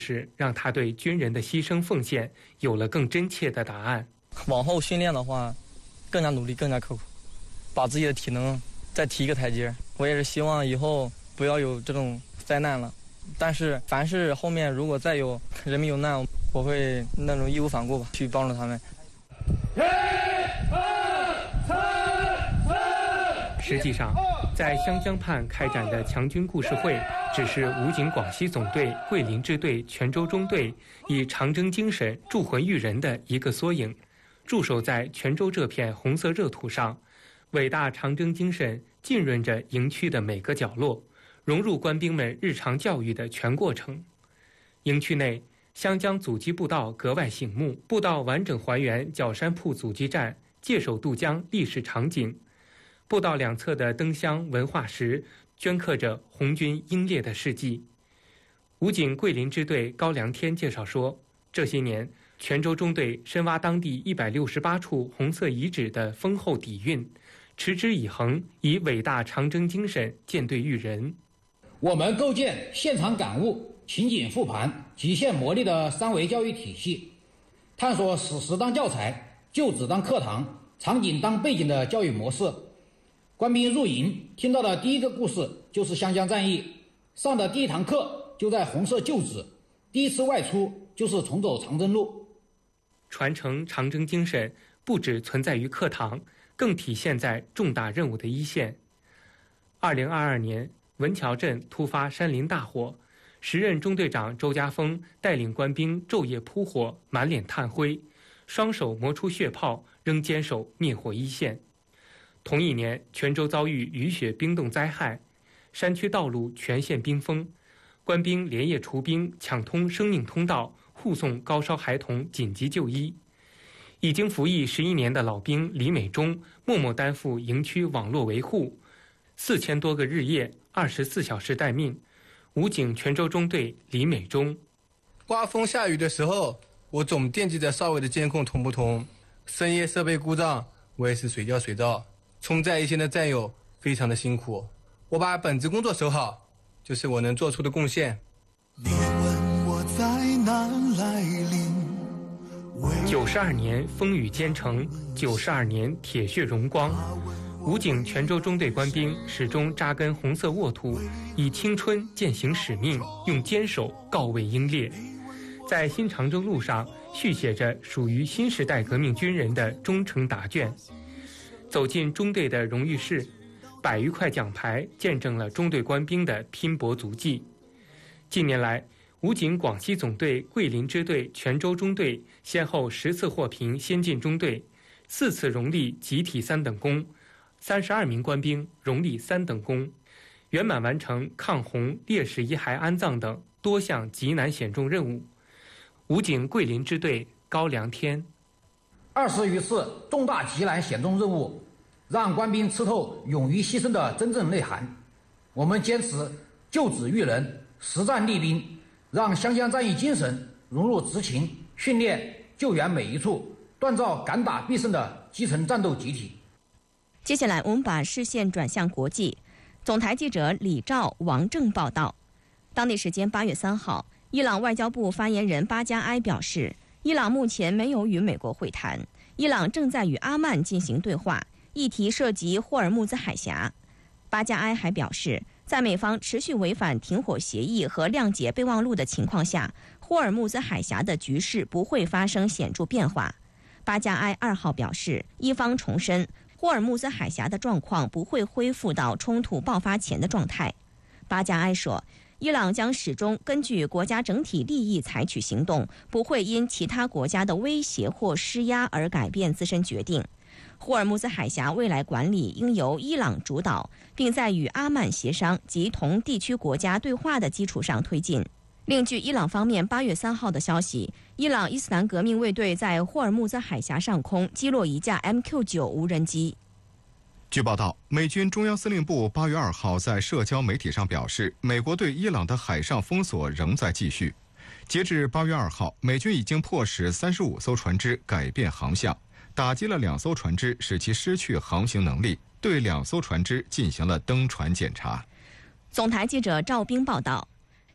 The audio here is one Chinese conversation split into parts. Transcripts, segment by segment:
是让他对军人的牺牲奉献有了更真切的答案。 往后训练的话，更加努力，更加刻苦，把自己的体能再提一个台阶。我也是希望以后不要有这种灾难了。但是凡是后面如果再有人民有难，我会那种义无反顾吧，去帮助他们。 实际上，在湘江畔开展的强军故事会，只是武警广西总队、桂林支队、泉州中队以长征精神铸魂育人的一个缩影。驻守在泉州这片红色热土上，伟大长征精神浸润着营区的每个角落，融入官兵们日常教育的全过程。营区内，湘江阻击步道格外醒目，步道完整还原角山铺阻击战界首渡江历史场景。步道两侧的灯箱文化石镌刻着红军英烈的事迹。武警桂林支队高良天介绍说，这些年泉州中队深挖当地168处红色遗址的丰厚底蕴，持之以恒，以伟大长征精神舰队育人。 我们构建现场感悟、情景复盘、极限磨砺的三维教育体系，探索史实当教材、旧址当课堂、场景当背景的教育模式。官兵入营听到的第一个故事就是湘江战役，上的第一堂课就在红色旧址，第一次外出就是重走长征路。 传承长征精神不只存在于课堂，更体现在重大任务的一线。2022年，文桥镇突发山林大火，时任中队长周家峰带领官兵昼夜扑火，满脸炭灰，双手磨出血泡，仍坚守灭火一线。同一年，泉州遭遇雨雪冰冻灾害，山区道路全线冰封，官兵连夜除冰，抢通生命通道，护送高烧孩童紧急就医。已经服役11年的老兵李美忠默默担负营区网络维护，4000多个日夜，24小时待命。武警泉州中队李美忠： 刮风下雨的时候，我总惦记着哨位的监控通不通，深夜设备故障，我也是随叫随到。冲在一线的战友非常的辛苦，我把本职工作守好，就是我能做出的贡献。 你问我在哪来临 ？92年风雨兼程，92年铁血荣光。武警泉州中队官兵始终扎根红色沃土，以青春践行使命，用坚守告慰英烈。在新长征路上续写着属于新时代革命军人的忠诚答卷。走进中队的荣誉室，100余块奖牌见证了中队官兵的拼搏足迹。近年来，武警广西总队、桂林支队、泉州中队先后10次获评先进中队，4次荣立集体3等功，32名官兵荣立3等功，圆满完成抗洪、烈士遗骸安葬等多项极难险重任务。武警桂林支队高良天 ：20余次重大极难险重任务，让官兵吃透勇于牺牲的真正内涵。我们坚持就职育人、实战立兵，让湘江战役精神融入执勤、训练、救援每一处，锻造敢打必胜的基层战斗集体。 接下来我们把视线转向国际。总台记者李兆、王正报道。当地时间8月3号，伊朗外交部发言人巴加埃表示，伊朗目前没有与美国会谈，伊朗正在与阿曼进行对话，议题涉及霍尔木兹海峡。巴加埃还表示，在美方持续违反停火协议和谅解备忘录的情况下，霍尔木兹海峡的局势不会发生显著变化。巴加埃2号表示，伊方重申，霍尔木兹海峡的状况不会恢复到冲突爆发前的状态。巴加埃说，伊朗将始终根据国家整体利益采取行动，不会因其他国家的威胁或施压而改变自身决定。霍尔木兹海峡未来管理应由伊朗主导，并在与阿曼协商及同地区国家对话的基础上推进。另据伊朗方面8月3号的消息，伊朗伊斯兰革命卫队在霍尔木兹海峡上空击落一架 MQ-9 无人机。 据报道，美军中央司令部8月2号在社交媒体上表示，美国对伊朗的海上封锁仍在继续。截至8月2号，美军已经迫使35艘船只改变航向，打击了2艘船只，使其失去航行能力，对2艘船只进行了登船检查。 总台记者赵冰报道。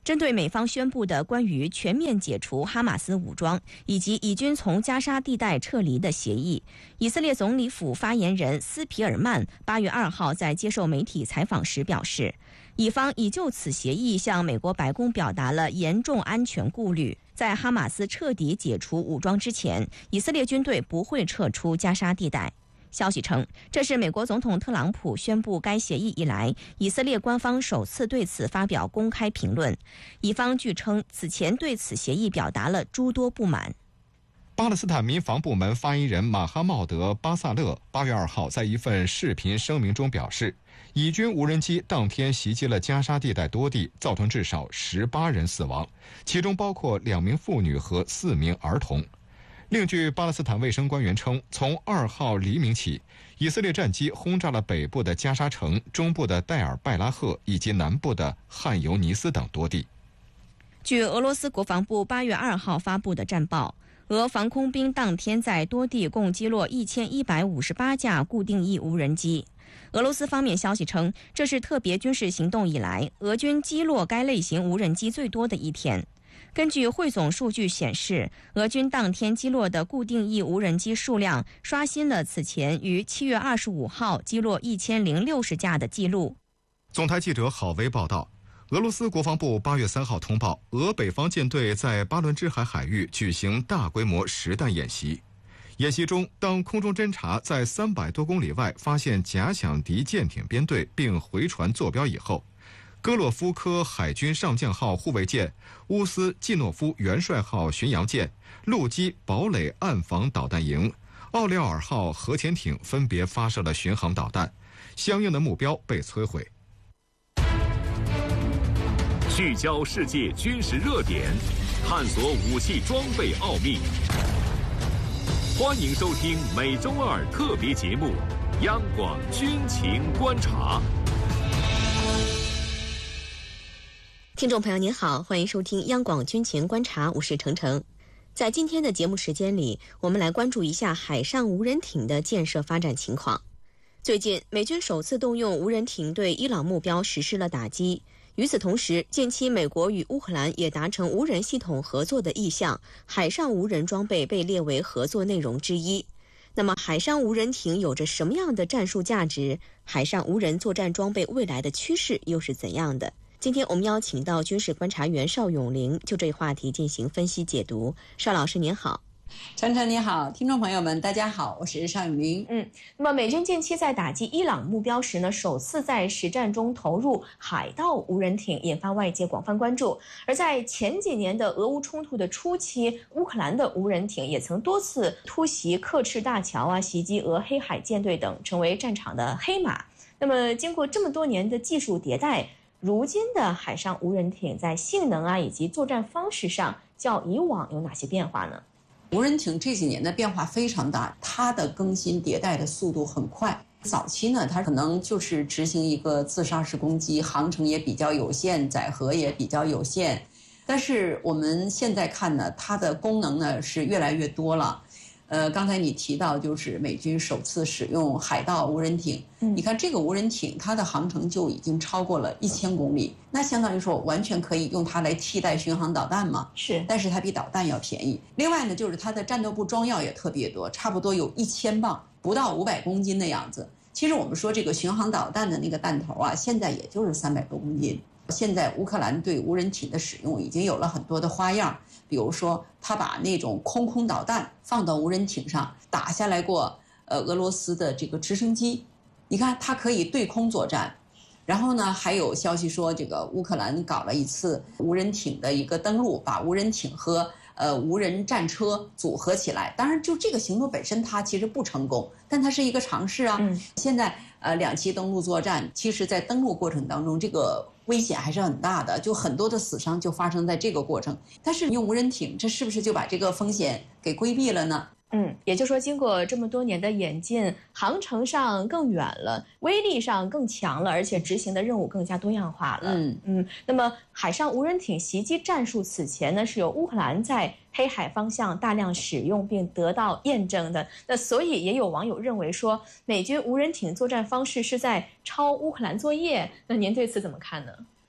针对美方宣布的关于全面解除哈马斯武装以及以军从加沙地带撤离的协议，以色列总理府发言人斯皮尔曼8月2号在接受媒体采访时表示，以方已就此协议向美国白宫表达了严重安全顾虑。在哈马斯彻底解除武装之前，以色列军队不会撤出加沙地带。消息称，这是美国总统特朗普宣布该协议以来，以色列官方首次对此发表公开评论。以方据称，此前对此协议表达了诸多不满。 巴勒斯坦民防部门发言人马哈茂德·巴萨勒8月2号在一份视频声明中表示，以军无人机当天袭击了加沙地带多地，造成至少18人死亡，其中包括2名妇女和4名儿童。另据巴勒斯坦卫生官员称，从2号黎明起，以色列战机轰炸了北部的加沙城、中部的戴尔拜拉赫以及南部的汉尤尼斯等多地。 据俄罗斯国防部8月2号发布的战报，俄防空兵当天在多地共击落1158架固定翼无人机。俄罗斯方面消息称，这是特别军事行动以来俄军击落该类型无人机最多的一天。根据汇总数据显示，俄军当天击落的固定翼无人机数量刷新了此前于7月25号击落1060架的记录。 总台记者郝薇报道，俄罗斯国防部8月3号通报，俄北方舰队在巴伦支海海域举行大规模实弹演习。演习中，当空中侦察在300多公里外发现假想敌舰艇编队并回传坐标以后，戈洛夫科海军上将号护卫舰、乌斯季诺夫元帅号巡洋舰、陆基堡垒岸防导弹营、奥廖尔号核潜艇分别发射了巡航导弹，相应的目标被摧毁。 聚焦世界军事热点，探索武器装备奥秘。欢迎收听每周二特别节目《央广军情观察》。 听众朋友您好，欢迎收听央广军情观察，我是程程。在今天的节目时间里，我们来关注一下海上无人艇的建设发展情况。最近，美军首次动用无人艇对伊朗目标实施了打击。与此同时，近期美国与乌克兰也达成无人系统合作的意向，海上无人装备被列为合作内容之一。那么，海上无人艇有着什么样的战术价值？海上无人作战装备未来的趋势又是怎样的？今天我们邀请到军事观察员邵永林就这一话题进行分析解读。邵老师您好。 程程你好，听众朋友们大家好，我是邵永林。 那么美军近期在打击伊朗目标时呢，首次在实战中投入海盗无人艇，引发外界广泛关注。而在前几年的俄乌冲突的初期，乌克兰的无人艇也曾多次突袭刻赤大桥袭击俄黑海舰队等，成为战场的黑马。那么经过这么多年的技术迭代，如今的海上无人艇在性能以及作战方式上较以往有哪些变化呢？ 无人艇这几年的变化非常大，它的更新迭代的速度很快。早期呢，它可能就是执行一个自杀式攻击，航程也比较有限，载荷也比较有限。但是我们现在看呢，它的功能呢是越来越多了。刚才你提到就是美军首次使用海盗无人艇，你看这个无人艇它的航程就已经超过了1000公里，那相当于说完全可以用它来替代巡航导弹嘛。 是， 但是它比导弹要便宜。另外呢，就是它的战斗部装药也特别多，差不多有1000磅，不到500公斤的样子。其实我们说这个巡航导弹的那个弹头现在也就是300多公斤。现在乌克兰对无人艇的使用已经有了很多的花样，比如说他把那种空导弹放到无人艇上，打下来过俄罗斯的这个直升机，你看它可以对空作战。然后呢，还有消息说这个乌克兰搞了一次无人艇的一个登陆，把无人艇和无人战车组合起来。当然就这个行动本身它其实不成功，但它是一个尝试啊。现在2栖登陆作战，其实在登陆过程当中这个危险还是很大的，就很多的死伤就发生在这个过程。但是用无人艇，这是不是就把这个风险给规避了呢？ 也就是说经过这么多年的演进，航程上更远了，威力上更强了，而且执行的任务更加多样化了。那么海上无人艇袭击战术此前呢是由乌克兰在黑海方向大量使用并得到验证的，那所以也有网友认为说美军无人艇作战方式是在抄乌克兰作业，那您对此怎么看呢？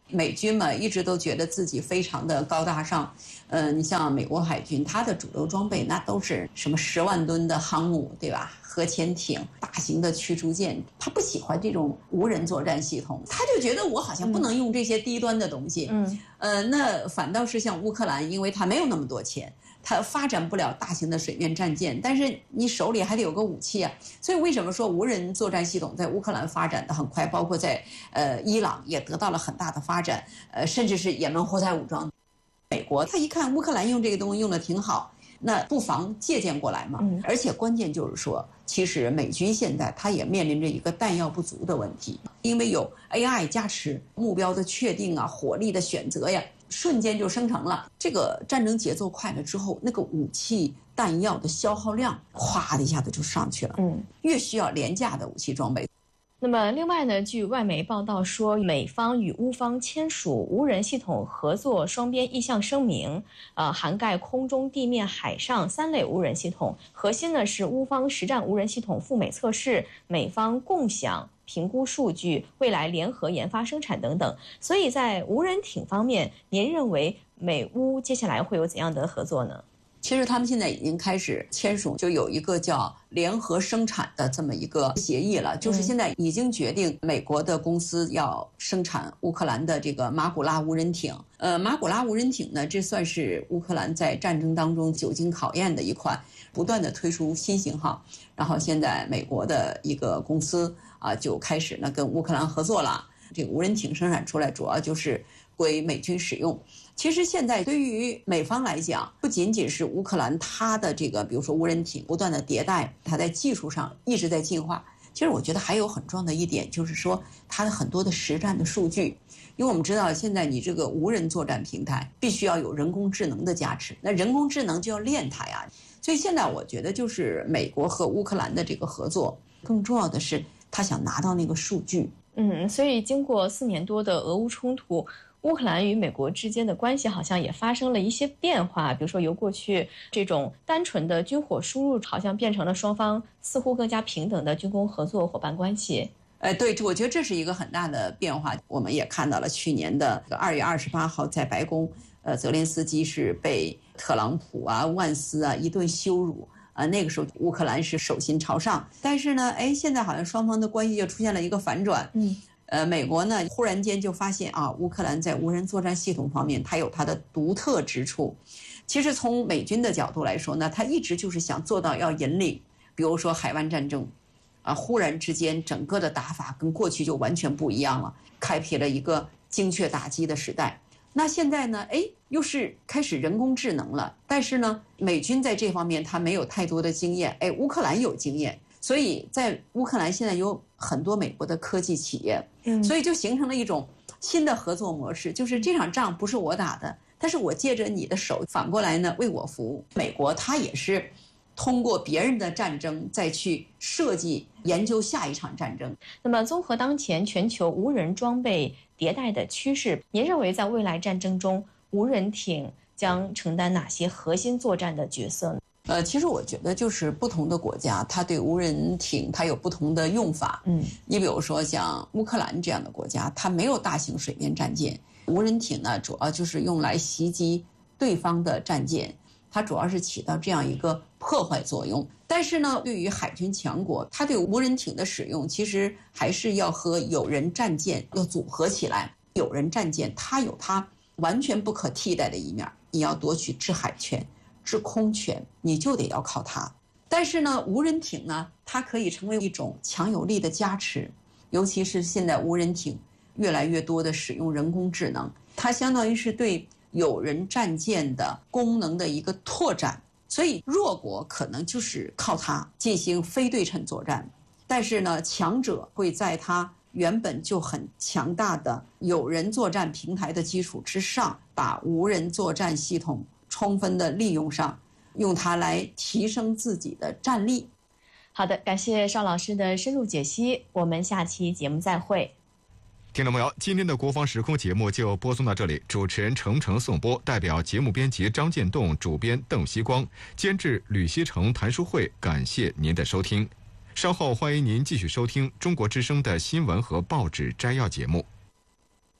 美军嘛，一直都觉得自己非常的高大上。你像美国海军，它的主流装备那都是什么10万吨的航母，对吧？核潜艇、大型的驱逐舰，他不喜欢这种无人作战系统，他就觉得我好像不能用这些低端的东西。那反倒是像乌克兰，因为他没有那么多钱，他发展不了大型的水面战舰，但是你手里还得有个武器啊。所以为什么说无人作战系统在乌克兰发展的很快，包括在伊朗也得到了很大的发展，甚至是也门胡塞武装。美国他一看乌克兰用这个东西用的挺好，那不妨借鉴过来嘛。而且关键就是说，其实美军现在他也面临着一个弹药不足的问题，因为有 AI 加持，目标的确定啊，火力的选择呀，瞬间就生成了。这个战争节奏快了之后，那个武器弹药的消耗量哗的一下子就上去了。越需要廉价的武器装备。 那么，另外呢，据外媒报道说，美方与乌方签署无人系统合作双边意向声明，涵盖空中、地面、海上3类无人系统，核心呢是乌方实战无人系统赴美测试，美方共享评估数据，未来联合研发生产等等。所以在无人艇方面，您认为美乌接下来会有怎样的合作呢？ 其实他们现在已经开始签署，就有一个叫联合生产的这么一个协议了，就是现在已经决定美国的公司要生产乌克兰的这个马古拉无人艇。马古拉无人艇呢，这算是乌克兰在战争当中久经考验的一款，不断的推出新型号。然后现在美国的一个公司就开始呢跟乌克兰合作了。这个无人艇生产出来主要就是归美军使用。其实现在对于美方来讲，不仅仅是乌克兰它的这个，比如说无人艇不断的迭代，它在技术上一直在进化。其实我觉得还有很重要的一点，就是说它的很多的实战的数据，因为我们知道现在你这个无人作战平台必须要有人工智能的加持，那人工智能就要练它呀。所以现在我觉得就是美国和乌克兰的这个合作，更重要的是他想拿到那个数据。 所以经过4年多的俄乌冲突，乌克兰与美国之间的关系好像也发生了一些变化，比如说由过去这种单纯的军火输入，好像变成了双方似乎更加平等的军工合作伙伴关系。 对，我觉得这是一个很大的变化。我们也看到了去年的2月28号在白宫，泽连斯基是被特朗普万斯一顿羞辱。那个时候乌克兰是手心朝上，但是呢，现在好像双方的关系就出现了一个反转。美国呢忽然间就发现乌克兰在无人作战系统方面它有它的独特之处。其实从美军的角度来说呢，他一直就是想做到要引领，比如说海湾战争，忽然之间整个的打法跟过去就完全不一样了，开辟了一个精确打击的时代。那现在呢，又是开始人工智能了，但是呢，美军在这方面他没有太多的经验，乌克兰有经验，所以在乌克兰现在有很多美国的科技企业，所以就形成了一种新的合作模式，就是这场仗不是我打的，但是我借着你的手，反过来呢为我服务。美国它也是通过别人的战争再去设计研究下一场战争。 那么综合当前全球无人装备迭代的趋势，您认为在未来战争中无人艇将承担哪些核心作战的角色呢？ 其实我觉得就是不同的国家它对无人艇它有不同的用法。你比如说像乌克兰这样的国家，它没有大型水面战舰，无人艇呢主要就是用来袭击对方的战舰，它主要是起到这样一个破坏作用。但是呢，对于海军强国，它对无人艇的使用其实还是要和有人战舰要组合起来。有人战舰它有它完全不可替代的一面，你要夺取制海权、制空权，你就得要靠它。但是呢，无人艇呢，它可以成为一种强有力的加持，尤其是现在无人艇越来越多的使用人工智能，它相当于是对有人战舰的功能的一个拓展。所以弱国可能就是靠它进行非对称作战，但是呢，强者会在它原本就很强大的有人作战平台的基础之上，把无人作战系统充分的利用上，用它来提升自己的战力。 好的，感谢邵老师的深入解析，我们下期节目再会。 听众朋友，今天的国防时空节目就播送到这里，主持人程程颂播，代表节目编辑张建栋，主编邓锡光，监制吕锡成、谭淑慧，感谢您的收听。稍后欢迎您继续收听中国之声的新闻和报纸摘要节目。